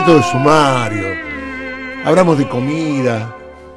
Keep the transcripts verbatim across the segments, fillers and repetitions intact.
método sumario. Hablamos de comida.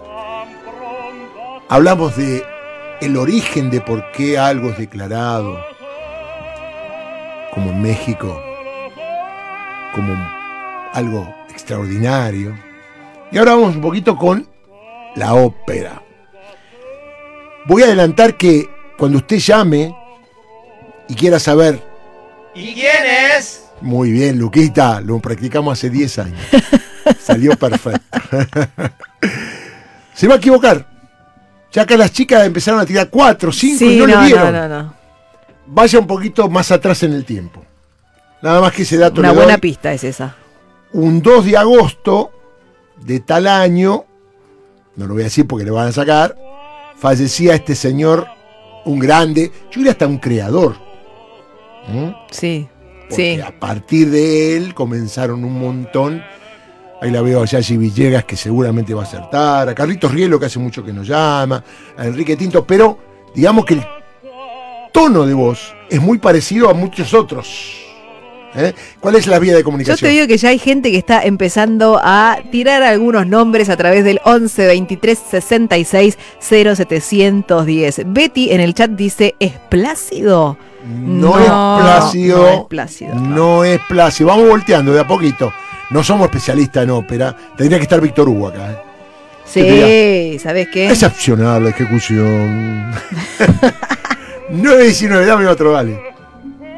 Hablamos de el origen de por qué algo es declarado, como en México, como algo extraordinario. Y ahora vamos un poquito con la ópera. Voy a adelantar que cuando usted llame y quiera saber... ¿Y quién es? Muy bien, Luquita, lo practicamos hace diez años. Salió perfecto. Se va a equivocar. Ya que las chicas empezaron a tirar cuatro, cinco sí, y no, no le dieron. No, no, no. Vaya un poquito más atrás en el tiempo. Nada más que ese dato. Una le buena doy. pista es esa. Un dos de agosto de tal año, no lo voy a decir porque le van a sacar, fallecía este señor, un grande, yo diría hasta un creador. ¿Mm? Sí, Porque sí. a partir de él comenzaron un montón. Ahí la veo a Yayi Villegas, que seguramente va a acertar, a Carlitos Rielo, que hace mucho que nos llama, a Enrique Tinto, pero digamos que el tono de voz es muy parecido a muchos otros. ¿Eh? ¿Cuál es la vía de comunicación? Yo te digo que ya hay gente que está empezando a tirar algunos nombres a través del once veintitrés sesenta y seis cero setecientos diez. Betty en el chat dice, ¿es Plácido? No, no es Plácido. No es Plácido. No. No es Plácido. Vamos volteando de a poquito. No somos especialistas en ópera. Tendría que estar Víctor Hugo acá. ¿eh? Sí, ¿sabes qué? Excepcional la ejecución. nueve diecinueve, dame otro, vale.